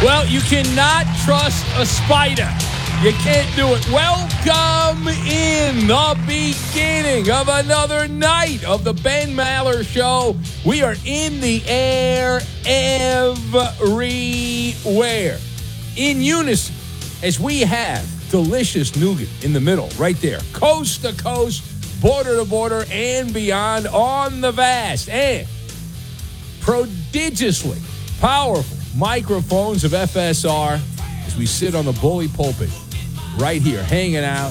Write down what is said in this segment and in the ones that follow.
Well, you cannot trust a spider. You can't do it. Welcome in the beginning of another night of the Ben Maller Show. We are in the air everywhere. In unison, as we have delicious nougat in the middle, right there. Coast to coast, border to border, and beyond on the vast and prodigiously powerful microphones of FSR as we sit on the bully pulpit right here, hanging out,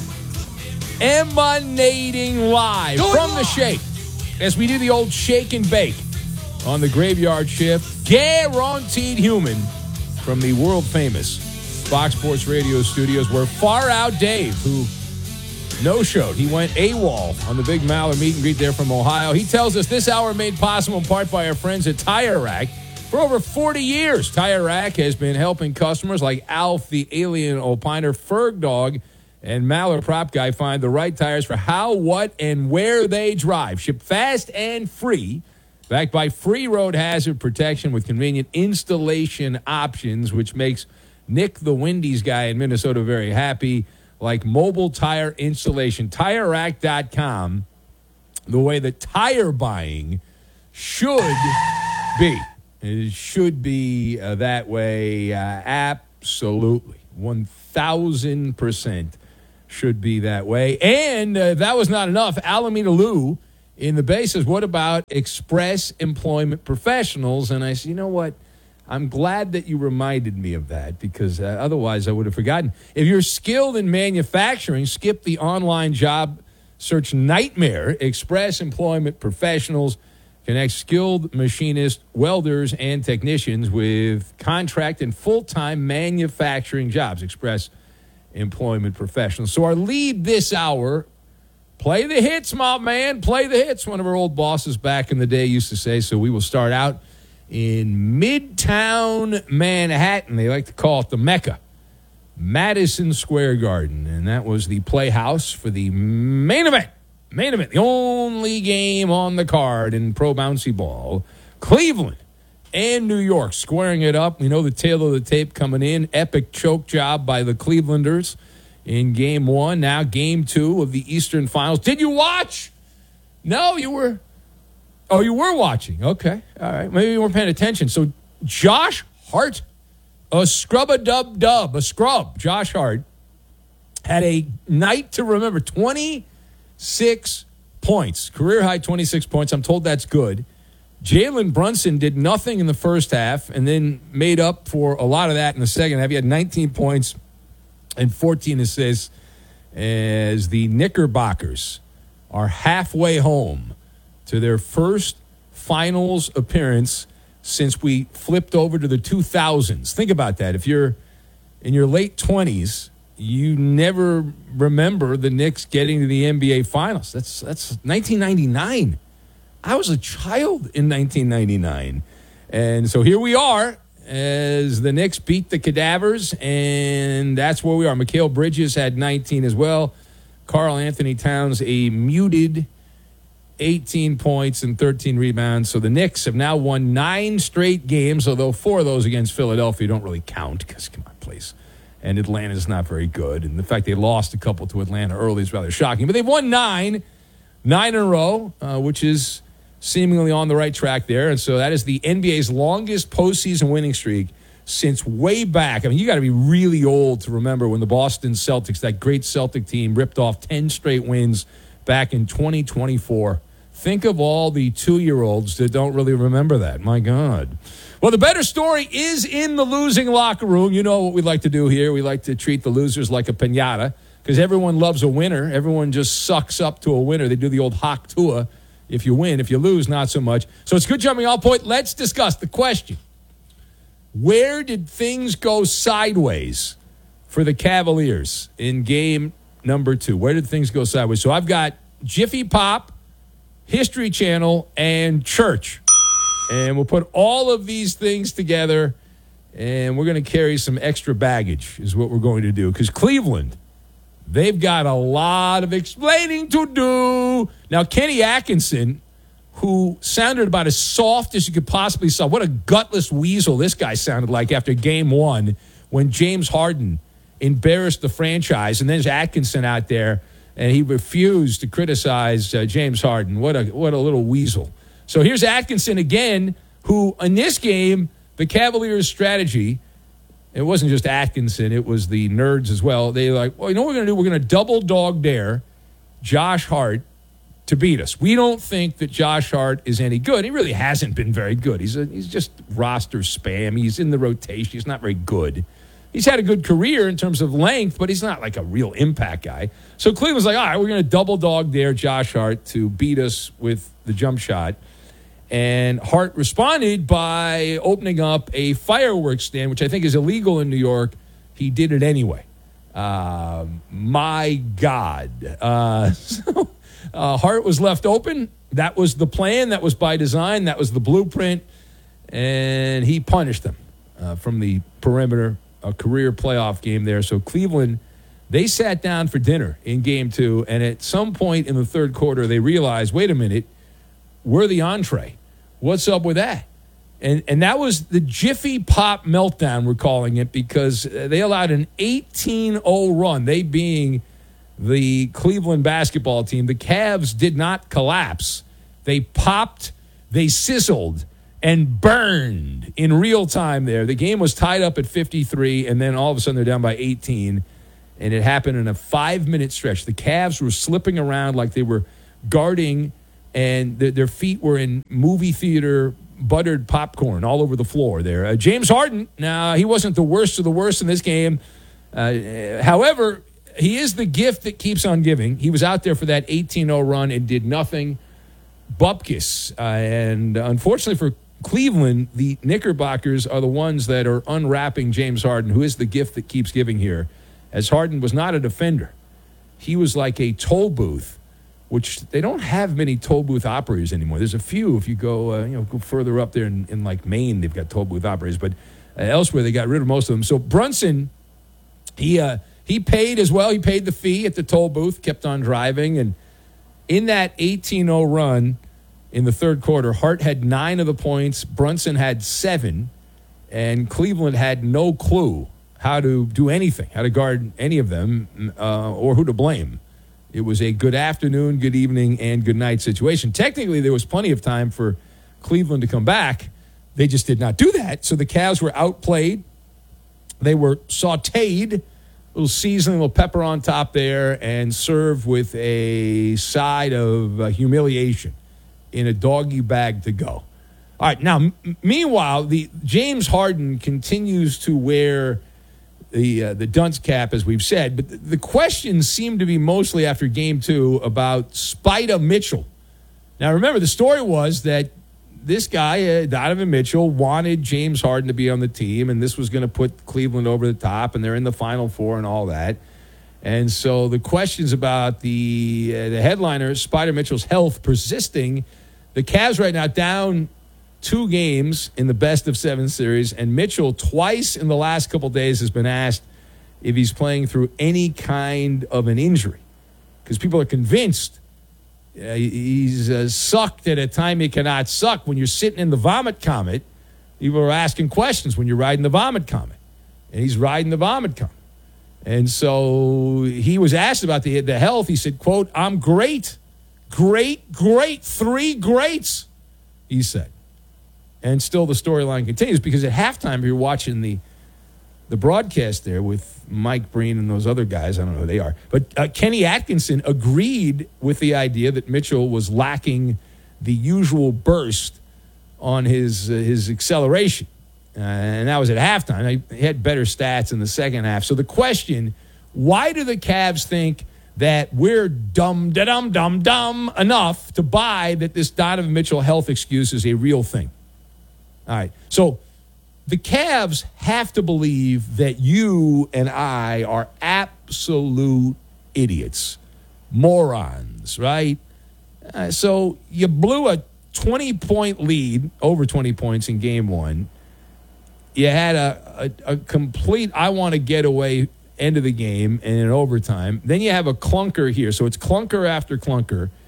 emanating live from the shake as we do the old shake and bake on the graveyard shift. Guaranteed human from the world-famous Fox Sports Radio studios, where Far Out Dave, who no-showed, he went AWOL on the Big Maller meet and greet there from Ohio. He tells us this hour made possible in part by our friends at Tire Rack. For over 40 years, Tire Rack has been helping customers like Alf, the Alien Opiner, Ferg Dog, and Maller Prop Guy find the right tires for how, what, and where they drive. Shipped fast and free, backed by free road hazard protection with convenient installation options, which makes Nick, the Wendy's guy in Minnesota, very happy, like mobile tire installation. TireRack.com, the way that tire buying should be. It should be that way. Absolutely. 1,000% should be that way. And if that was not enough, Alameda Lou in the Bay says, what about Express Employment Professionals? And I said, you know what? I'm glad that you reminded me of that, because otherwise I would have forgotten. If you're skilled in manufacturing, skip the online job search nightmare. Express Employment Professionals connects skilled machinists, welders, and technicians with contract and full-time manufacturing jobs. Express Employment Professionals. So our lead this hour, play the hits, my man, play the hits. One of our old bosses back in the day used to say. So we will start out in Midtown Manhattan. They like to call it the Mecca, Madison Square Garden. And that was the playhouse for the main event. The only game on the card in pro bouncy ball. Cleveland and New York squaring it up. We know the tail of the tape coming in. Epic choke job by the Clevelanders in game one. Now game two of the Eastern Finals. Did you watch? No, you were. Oh, you were watching. Okay. All right. Maybe you weren't paying attention. So Josh Hart, a scrub. Josh Hart had a night to remember. 26 points. Career high 26 points. I'm told that's good. Jalen Brunson did nothing in the first half and then made up for a lot of that in the second half. He had 19 points and 14 assists as the Knickerbockers are halfway home to their first finals appearance since we flipped over to the 2000s. Think about that. If you're in your late 20s, you never remember the Knicks getting to the NBA Finals. That's 1999. I was a child in 1999. And so here we are as the Knicks beat the Cadavers, and that's where we are. Mikal Bridges had 19 as well. Karl Anthony Towns, a muted 18 points and 13 rebounds. So the Knicks have now won 9 straight games, although 4 of those against Philadelphia don't really count because, come on, please. And Atlanta's not very good. And the fact they lost a couple to Atlanta early is rather shocking. But they've won 9 in a row, which is seemingly on the right track there. And so that is the NBA's longest postseason winning streak since way back. I mean, you got to be really old to remember when the Boston Celtics, that great Celtic team, ripped off 10 straight wins back in 2024. Think of all the 2-year-olds that don't really remember that. My God. Well, the better story is in the losing locker room. You know what we like to do here. We like to treat the losers like a piñata because everyone loves a winner. Everyone just sucks up to a winner. They do the old Hak Tua. If you win, if you lose, not so much. So it's good jumping off point. Let's discuss the question. Where did things go sideways for the Cavaliers in game number 2? Where did things go sideways? So I've got Jiffy Pop, History Channel, and Church. And we'll put all of these things together, and we're going to carry some extra baggage is what we're going to do. Because Cleveland, they've got a lot of explaining to do. Now, Kenny Atkinson, who sounded about as soft as you could possibly sound. What a gutless weasel this guy sounded like after game one when James Harden embarrassed the franchise. And then there's Atkinson out there, and he refused to criticize James Harden. What a little weasel. So here's Atkinson again, who in this game, the Cavaliers' strategy, it wasn't just Atkinson, it was the nerds as well. They were like, well, you know what we're going to do? We're going to double dog dare Josh Hart to beat us. We don't think that Josh Hart is any good. He really hasn't been very good. He's just roster spam. He's in the rotation. He's not very good. He's had a good career in terms of length, but he's not like a real impact guy. So Cleveland's like, all right, we're going to double dog dare Josh Hart to beat us with the jump shot. And Hart responded by opening up a fireworks stand, which I think is illegal in New York. He did it anyway. My God. Hart was left open. That was the plan. That was by design. That was the blueprint. And he punished them from the perimeter, a career playoff game there. So Cleveland, they sat down for dinner in game two. And at some point in the third quarter, they realized, wait a minute, we're the entree. What's up with that? And that was the Jiffy Pop meltdown, we're calling it, because they allowed an 18-0 run, they being the Cleveland basketball team. The Cavs did not collapse. They popped, they sizzled, and burned in real time there. The game was tied up at 53, and then all of a sudden they're down by 18, and it happened in a 5-minute stretch. The Cavs were slipping around like they were guarding, and their feet were in movie theater buttered popcorn all over the floor there. James Harden, now, he wasn't the worst of the worst in this game. However, he is the gift that keeps on giving. He was out there for that 18-0 run and did nothing. Bupkis. And unfortunately for Cleveland, the Knickerbockers are the ones that are unwrapping James Harden, who is the gift that keeps giving here, as Harden was not a defender. He was like a toll booth, which they don't have many toll booth operators anymore. There's a few. If you go, go further up there in like Maine, they've got toll booth operators, but elsewhere they got rid of most of them. So Brunson, he paid as well. He paid the fee at the toll booth, kept on driving, and in that 18-0 run in the third quarter, Hart had 9 of the points, Brunson had 7, and Cleveland had no clue how to do anything, how to guard any of them, or who to blame. It was a good afternoon, good evening, and good night situation. Technically, there was plenty of time for Cleveland to come back. They just did not do that. So the Cavs were outplayed. They were sautéed, a little seasoning, a little pepper on top there, and served with a side of humiliation in a doggy bag to go. All right, now, meanwhile, the James Harden continues to wear the dunce cap, as we've said, but the questions seem to be mostly after game two about Spider Mitchell. Now, remember, the story was that this guy, Donovan Mitchell, wanted James Harden to be on the team, and this was going to put Cleveland over the top, and they're in the Final Four and all that. And so the questions about the headliner, Spider Mitchell's health persisting, the Cavs right now down 2 games in the best-of-7 series, and Mitchell twice in the last couple days has been asked if he's playing through any kind of an injury, because people are convinced he's sucked at a time he cannot suck. When you're sitting in the vomit comet, people are asking questions when you're riding the vomit comet, and he's riding the vomit comet. And so he was asked about the health. He said, quote, "I'm great, 3 greats," he said. And still the storyline continues, because at halftime, you're watching the broadcast there with Mike Breen and those other guys. I don't know who they are. But Kenny Atkinson agreed with the idea that Mitchell was lacking the usual burst on his acceleration. And that was at halftime. He had better stats in the second half. So the question, why do the Cavs think that we're dumb enough to buy that this Donovan Mitchell health excuse is a real thing? All right, so the Cavs have to believe that you and I are absolute idiots, morons, right? So you blew a 20-point lead, over 20 points in game one. You had a complete I-want-to-get-away end of the game and in overtime. Then you have a clunker here. So it's clunker after clunker.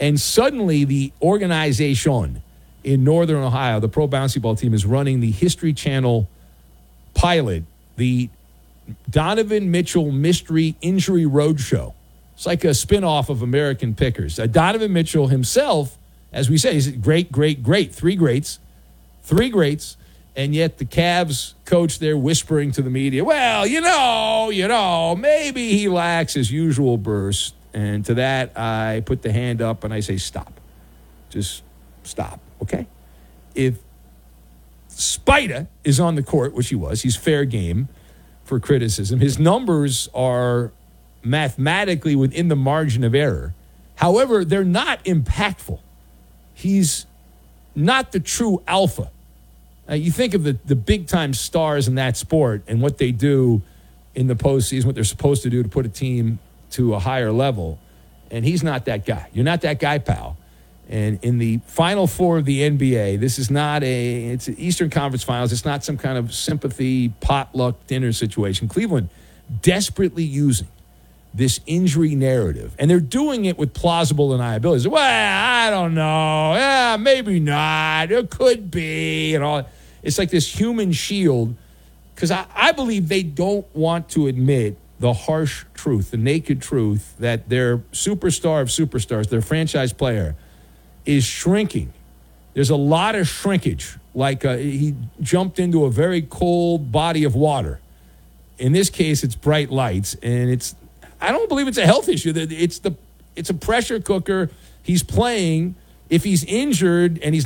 And suddenly the organization in Northern Ohio, the pro bouncy ball team, is running the History Channel pilot, the Donovan Mitchell Mystery Injury Roadshow. It's like a spinoff of American Pickers. Donovan Mitchell himself, as we say, he's great. Three greats. And yet the Cavs coach there whispering to the media, well, maybe he lacks his usual burst. And to that, I put the hand up and I say, stop. Just stop, okay? If Spida is on the court, which he was, he's fair game for criticism. His numbers are mathematically within the margin of error. However, they're not impactful. He's not the true alpha. You think of the big-time stars in that sport and what they do in the postseason, what they're supposed to do to put a team to a higher level, and he's not that guy. You're not that guy, pal. And in the Final Four of the NBA, this is not it's an Eastern Conference Finals. It's not some kind of sympathy, potluck dinner situation. Cleveland desperately using this injury narrative, and they're doing it with plausible deniability. Well, I don't know. Yeah, maybe not. It could be. And all. It's like this human shield, because I believe they don't want to admit the harsh truth, the naked truth, that their superstar of superstars, their franchise player, is shrinking. There's a lot of shrinkage. Like he jumped into a very cold body of water. In this case, it's bright lights, and I don't believe it's a health issue. It's a pressure cooker. He's playing. If he's injured and he's